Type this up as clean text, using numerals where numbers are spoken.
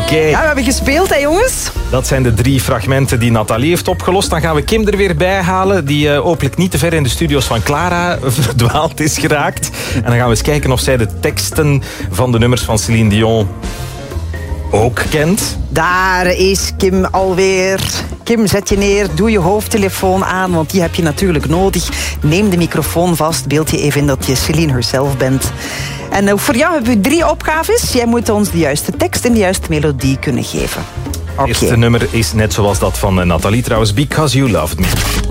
Oké. Ja, we hebben gespeeld, hè jongens? Dat zijn de 3 fragmenten die Nathalie heeft opgelost. Dan gaan we Kim er weer bij halen, die hopelijk niet te ver in de studio's van Clara verdwaald is geraakt. En dan gaan we eens kijken of zij de teksten van de nummers van Céline Dion ook kent. Daar is Kim alweer. Kim, zet je neer, doe je hoofdtelefoon aan, want die heb je natuurlijk nodig. Neem de microfoon vast, beeld je even in dat je Céline herself bent. En ook voor jou hebben we 3 opgaves. Jij moet ons de juiste tekst en de juiste melodie kunnen geven. Het eerste nummer is net zoals dat van Nathalie trouwens, Because You Loved Me.